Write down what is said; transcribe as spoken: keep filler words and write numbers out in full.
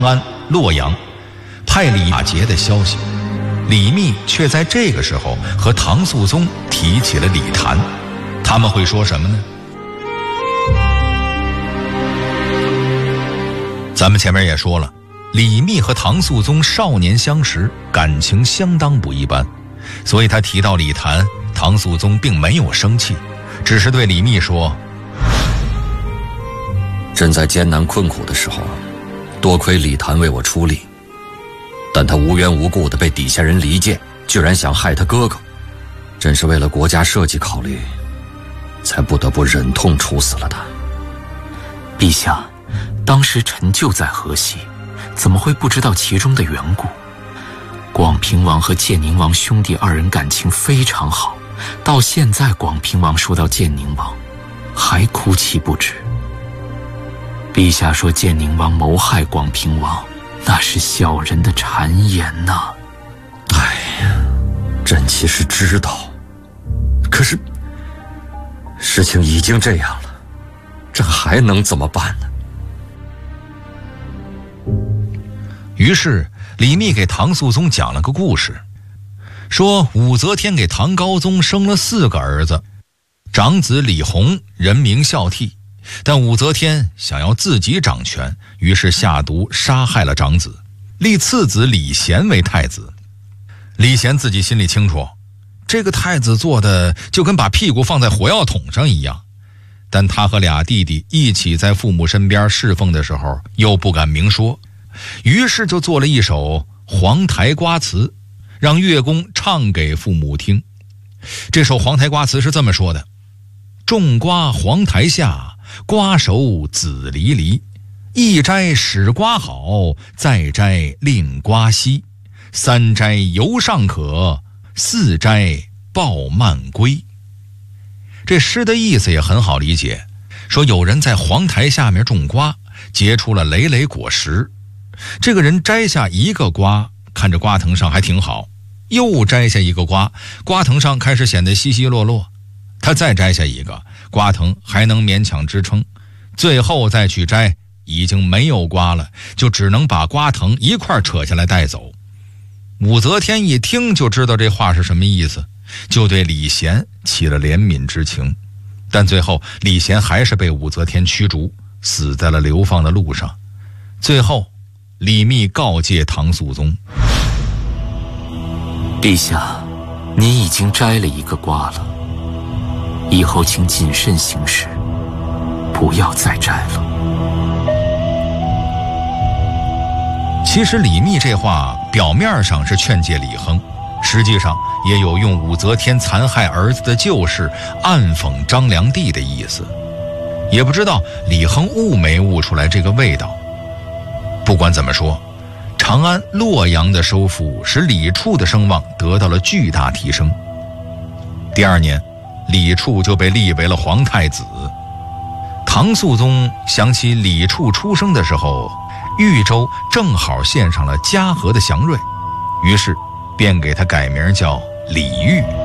安、洛阳，派李打劫的消息。李密却在这个时候和唐肃宗提起了李谭，他们会说什么呢？咱们前面也说了，李密和唐肃宗少年相识，感情相当不一般，所以他提到李谭，唐肃宗并没有生气，只是对李密说： 朕在艰难困苦的时候，多亏李谭为我出力，但他无缘无故的被底下人离间，居然想害他哥哥，朕是为了国家社稷考虑，才不得不忍痛处死了他。 陛下，当时臣就在河西，怎么会不知道其中的缘故？广平王和建宁王兄弟二人感情非常好，到现在广平王说到建宁王，还哭泣不止。陛下说建宁王谋害广平王，那是小人的谗言呐、啊！ 哎呀，朕其实知道，可是事情已经这样了，朕还能怎么办呢？ 于是李密给唐肃宗讲了个故事，说武则天给唐高宗生了四个儿子，长子李弘人名孝悌，但武则天想要自己掌权，于是下毒杀害了长子，立次子李贤为太子。李贤自己心里清楚，这个太子做的就跟把屁股放在火药桶上一样，但他和俩弟弟一起在父母身边侍奉的时候，又不敢明说，于是就做了一首黄台瓜词，让乐工唱给父母听。这首黄台瓜词是这么说的：种瓜黄台下，瓜熟子离离，一摘使瓜好，再摘令瓜稀，三摘犹尚可，四摘报慢归。这诗的意思也很好理解，说有人在黄台下面种瓜，结出了累累果实，这个人摘下一个瓜，看着瓜藤上还挺好，又摘下一个瓜，瓜藤上开始显得稀稀落落，他再摘下一个，瓜藤还能勉强支撑，最后再去摘，已经没有瓜了，就只能把瓜藤一块扯下来带走。武则天一听就知道这话是什么意思，就对李贤起了怜悯之情，但最后李贤还是被武则天驱逐，死在了流放的路上。最后李密告诫唐肃宗： 陛下，您已经摘了一个瓜了，以后请谨慎行事，不要再摘了。 其实李密这话表面上是劝诫李亨，实际上也有用武则天残害儿子的旧事暗讽张良娣的意思，也不知道李亨悟没悟出来这个味道。不管怎么说，长安、洛阳的收复使李处的声望得到了巨大提升。第二年，李处就被立为了皇太子。唐肃宗想起李处出生的时候，豫州正好献上了嘉禾的祥瑞，于是便给他改名叫李煜。